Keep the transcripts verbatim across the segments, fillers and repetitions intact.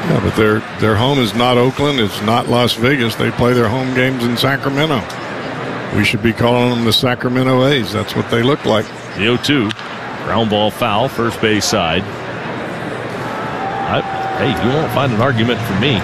Yeah, but their their home is not Oakland. It's not Las Vegas. They play their home games in Sacramento. We should be calling them the Sacramento A's. That's what they look like. The oh two. Ground ball foul, first base side. I, hey, you won't find an argument from me.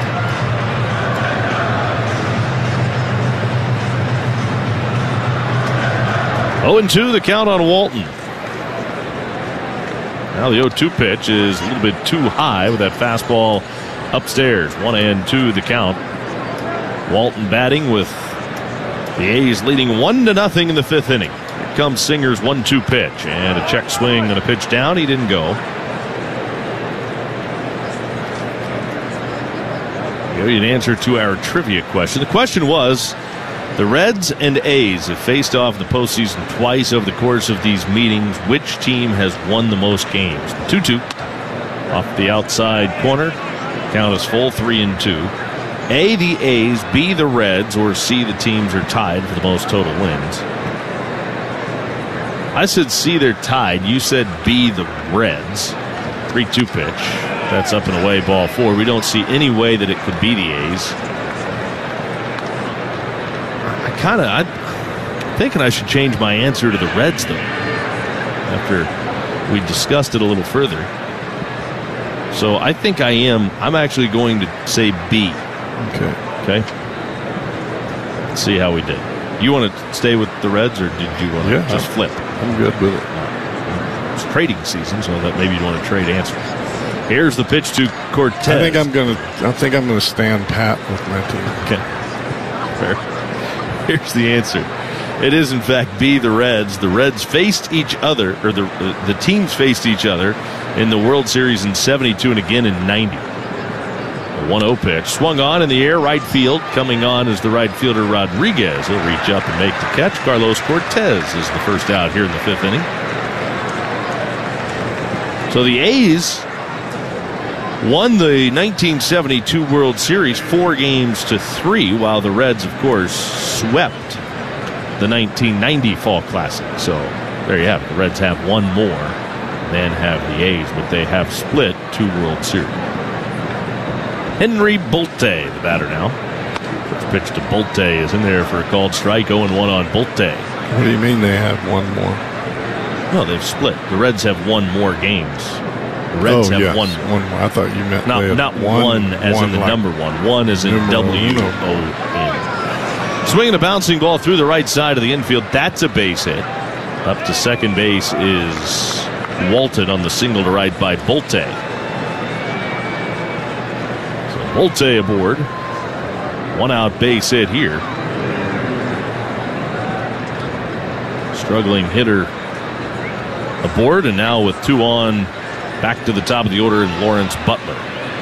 oh and two the count on Walton. Now the oh two pitch is a little bit too high with that fastball upstairs. One and two the count. Walton batting with the A's leading one to nothing in the fifth inning. Here comes Singer's one two pitch and a check swing and a pitch down. He didn't go. Give you an answer to our trivia question. The question was, the Reds and A's have faced off in the postseason twice over the course of these meetings. Which team has won the most games? two two off the outside corner. Count is full, three and two. A, the A's, B, the Reds, or C, the teams are tied for the most total wins. I said C, they're tied. You said B, the Reds. three two pitch. That's up and away, ball four. We don't see any way that it could be the A's. I kind of, I'm thinking I should change my answer to the Reds, though, after we discussed it a little further. So I think I am, I'm actually going to say B. Okay. Okay. Let's see how we did. You want to stay with the Reds, or did you want to yeah, just I'm, flip? I'm good with it. It's trading season, so that maybe you want to trade answers. Here's the pitch to Cortez. I think I'm gonna. I think I'm gonna stand pat with my team. Okay. Fair. Here's the answer. It is in fact B, the Reds. The Reds faced each other, or the uh, the teams faced each other in the World Series in seventy-two and again in ninety. A one oh pitch swung on in the air, right field. Coming on is the right fielder Rodriguez. He'll reach up and make the catch. Carlos Cortez is the first out here in the fifth inning. So the A's won the nineteen seventy-two World Series four games to three, while the Reds, of course, swept the nineteen ninety Fall Classic. So there you have it. The Reds have one more than have the A's, but they have split two World Series. Henry Bolte, the batter now. First pitch to Bolte is in there for a called strike. oh and one on Bolte. What do you mean they have one more? No, they've split. The Reds have won more games. The Reds oh, have yes. one. one more. I thought you meant not they not one, one as one in the like number one. One as in W O N. Swinging a bouncing ball through the right side of the infield. That's a base hit. Up to second base is Walton on the single to right by Bolte. So Bolte aboard. One out base hit here. Struggling hitter aboard, and now with two on, back to the top of the order in Lawrence Butler.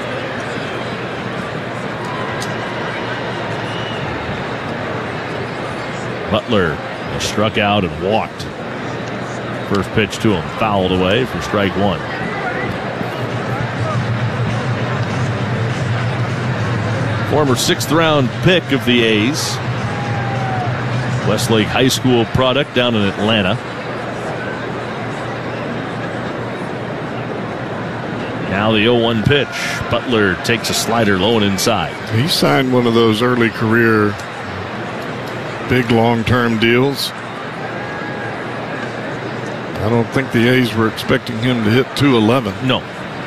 Butler struck out and walked. First pitch to him, fouled away for strike one. Former sixth round pick of the A's. Westlake High School product down in Atlanta. Now the oh one pitch. Butler takes a slider low and inside. He signed one of those early career big long-term deals. I don't think the A's were expecting him to hit two eleven. No.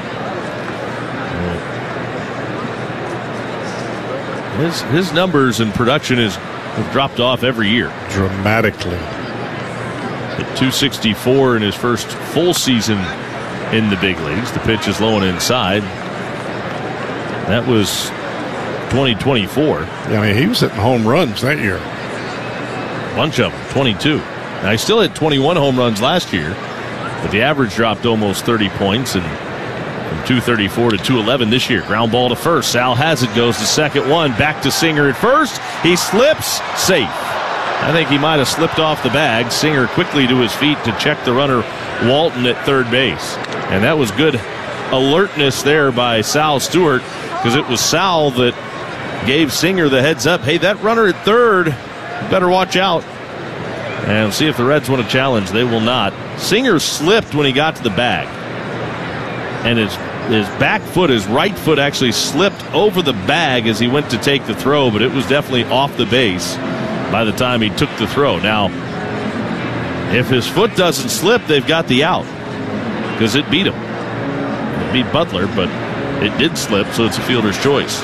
His, his numbers and production is, have dropped off every year. Dramatically. Hit two sixty-four in his first full season in the big leagues. The pitch is low and inside. That was twenty twenty-four. Yeah, I mean, he was hitting home runs that year. Bunch of them, twenty-two. Now, he still had twenty-one home runs last year, but the average dropped almost thirty points, and from two thirty-four to two eleven this year. Ground ball to first. Sal has it, goes to second one. Back to Singer at first. He slips, safe. I think he might have slipped off the bag. Singer quickly to his feet to check the runner, Walton, at third base. And that was good alertness there by Sal Stewart, because it was Sal that gave Singer the heads up. Hey, that runner at third, better watch out. And see if the Reds want to challenge. They will not. Singer slipped when he got to the bag. And is his back foot, his right foot actually slipped over the bag as he went to take the throw, but it was definitely off the base by the time he took the throw. Now, if his foot doesn't slip, they've got the out because it beat him. It beat Butler, but it did slip, so it's a fielder's choice.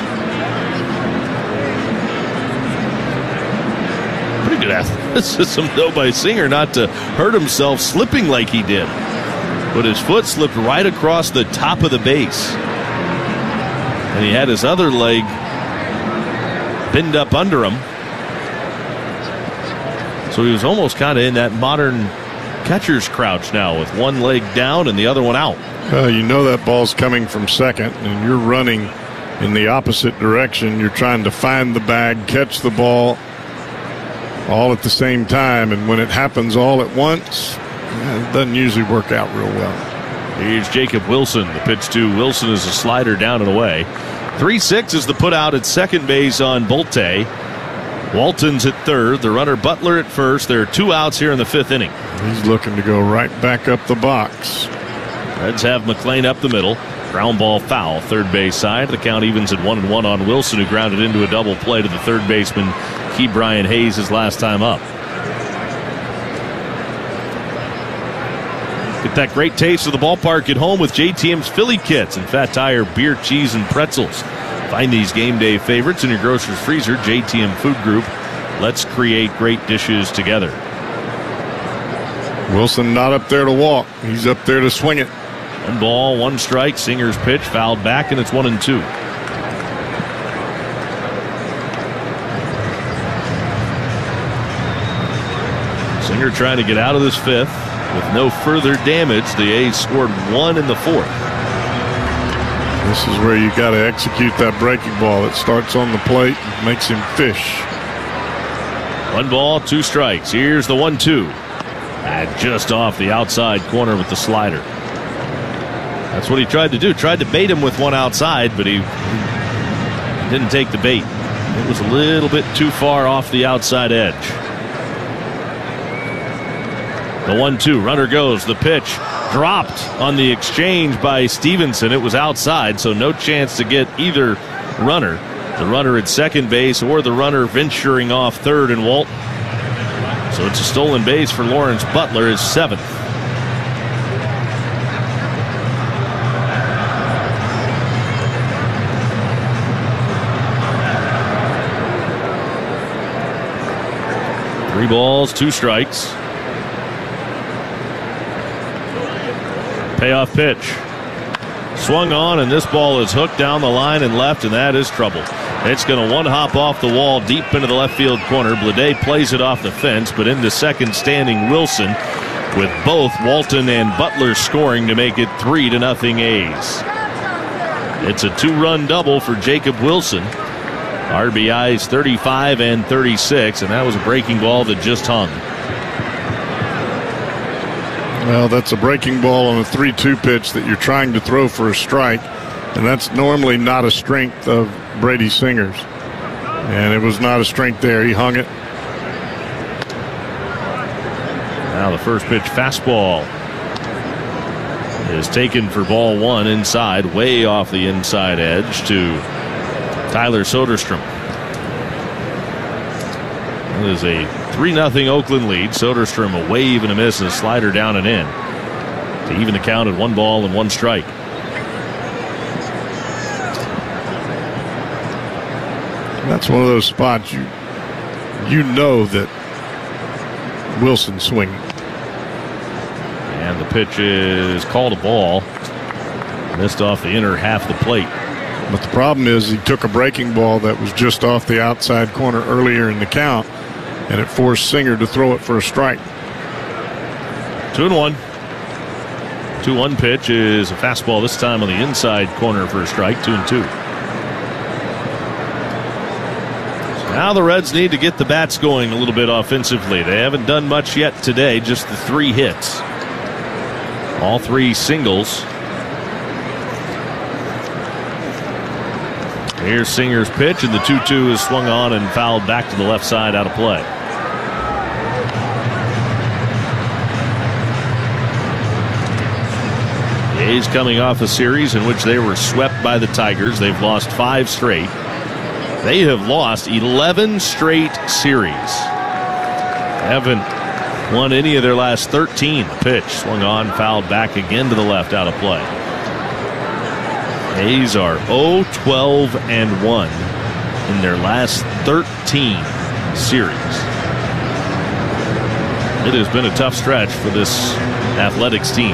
Pretty good athleticism, though, by Singer not to hurt himself slipping like he did. But his foot slipped right across the top of the base. And he had his other leg pinned up under him. So he was almost kind of in that modern catcher's crouch now with one leg down and the other one out. Uh, you know that ball's coming from second, and you're running in the opposite direction. You're trying to find the bag, catch the ball, all at the same time. And when it happens all at once, it doesn't usually work out real well. Here's Jacob Wilson. The pitch to Wilson is a slider down and away. three six is the put out at second base on Bolte. Walton's at third. The runner Butler at first. There are two outs here in the fifth inning. He's looking to go right back up the box. Reds have McLean up the middle. Ground ball foul, third base side. The count evens at one and one on Wilson, who grounded into a double play to the third baseman, Key Brian Hayes, his last time up. Get that great taste of the ballpark at home with J T M's Philly Kits and Fat Tire beer, cheese, and pretzels. Find these game day favorites in your grocer's freezer. J T M Food Group. Let's create great dishes together. Wilson not up there to walk. He's up there to swing it. One ball, one strike. Singer's pitch fouled back, and it's one and two. Singer trying to get out of this fifth with no further damage. The A's scored one in the fourth. This is where you got to execute that breaking ball that starts on the plate and makes him fish. One ball, two strikes. Here's the one two. And just off the outside corner with the slider. That's what he tried to do. Tried to bait him with one outside, but he didn't take the bait. It was a little bit too far off the outside edge. The one two. Runner goes. The pitch dropped on the exchange by Stevenson. It was outside, so no chance to get either runner. The runner at second base or the runner venturing off third and Walt. So it's a stolen base for Lawrence Butler, his seventh. Three balls, two strikes. Payoff pitch. Swung on, and this ball is hooked down the line and left, and that is trouble. It's going to one hop off the wall deep into the left field corner. Blade plays it off the fence, but into second standing Wilson, with both Walton and Butler scoring to make it three to nothing A's. It's a two-run double for Jacob Wilson. R B Is thirty-five and thirty-six, and that was a breaking ball that just hung. Well, that's a breaking ball on a three two pitch that you're trying to throw for a strike, and that's normally not a strength of Brady Singer's. And it was not a strength there. He hung it. Now the first pitch fastball is taken for ball one inside, way off the inside edge to Tyler Soderstrom. It is a three nothing Oakland lead. Soderstrom a wave and a miss and a slider down and in to even the count at one ball and one strike. That's one of those spots you you know that Wilson's swinging. And the pitch is called a ball. Missed off the inner half of the plate. But the problem is he took a breaking ball that was just off the outside corner earlier in the count, and it forced Singer to throw it for a strike. Two and one. two one pitch is a fastball, this time on the inside corner for a strike. Two and two. So now the Reds need to get the bats going a little bit offensively. They haven't done much yet today, just the three hits. All three singles. Here's Singer's pitch, and the two two is swung on and fouled back to the left side, out of play. A's coming off a series in which they were swept by the Tigers. They've lost five straight. They have lost eleven straight series. Haven't won any of their last thirteen. The pitch swung on, fouled back again to the left, out of play. A's are oh twelve and one in their last thirteen series. It has been a tough stretch for this Athletics team.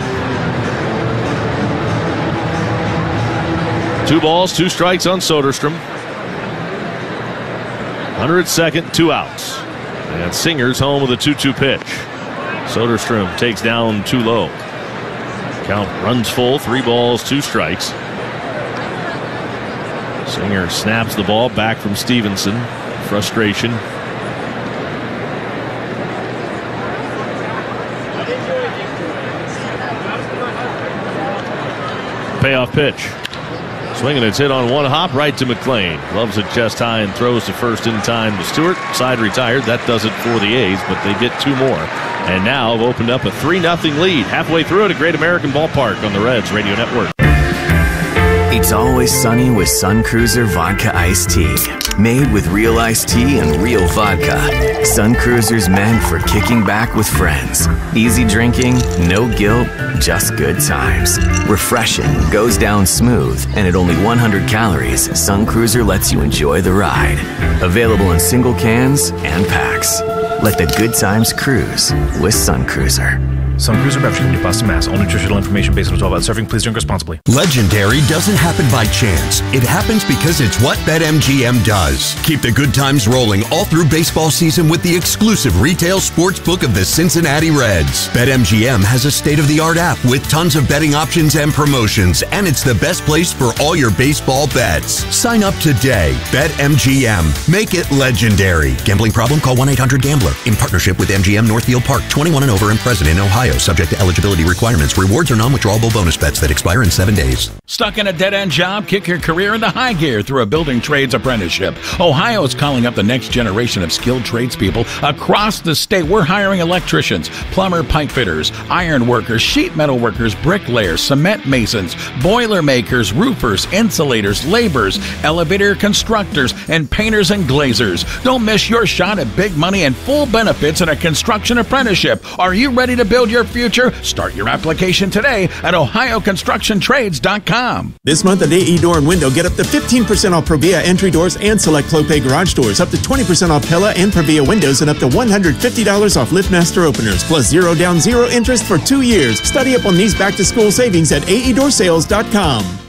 Two balls, two strikes on Soderstrom. one hundred second, two outs. And Singer's home with a two two pitch. Soderstrom takes down too low. Count runs full, three balls, two strikes. Singer snaps the ball back from Stevenson. Frustration. Payoff pitch. Swinging, it's hit on one hop right to McLean. Loves it chest high and throws to first in time to Stewart. Side retired. That does it for the A's, but they get two more. And now have opened up a three nothing lead. Halfway through at a Great American Ballpark on the Reds Radio Network. It's always sunny with Sun Cruiser Vodka Iced Tea. Made with real iced tea and real vodka. Sun Cruiser's meant for kicking back with friends. Easy drinking, no guilt, just good times. Refreshing, goes down smooth, and at only one hundred calories, Sun Cruiser lets you enjoy the ride. Available in single cans and packs. Let the good times cruise with Sun Cruiser. Sun Cruiser Beverage Company, Boston, Mass. All nutritional information based on twelve ounce serving. Please drink responsibly. Legendary doesn't happen by chance. It happens because it's what BetMGM does. Keep the good times rolling all through baseball season with the exclusive retail sports book of the Cincinnati Reds. BetMGM has a state-of-the-art app with tons of betting options and promotions, and it's the best place for all your baseball bets. Sign up today. BetMGM. Make it legendary. Gambling problem? Call one eight hundred gambler. In partnership with M G M Northfield Park. twenty-one and over and present in Ohio. Subject to eligibility requirements. Rewards are non-withdrawable bonus bets that expire in seven days. Stuck in a dead-end job? Kick your career into high gear through a building trades apprenticeship. Ohio is calling up the next generation of skilled tradespeople across the state. We're hiring electricians, plumber, pipe fitters, iron workers, sheet metal workers, bricklayers, cement masons, boiler makers, roofers, insulators, laborers, elevator constructors, and painters and glazers. Don't miss your shot at big money and full benefits in a construction apprenticeship. Are you ready to build your future? Start your application today at ohio construction trades dot com. This month at A E Door and Window, get up to fifteen percent off Provia entry doors and select Clopay garage doors, up to twenty percent off Pella and Provia windows, and up to one hundred fifty dollars off LiftMaster openers, plus zero down, zero interest for two years. Study up on these back-to-school savings at A E door sales dot com.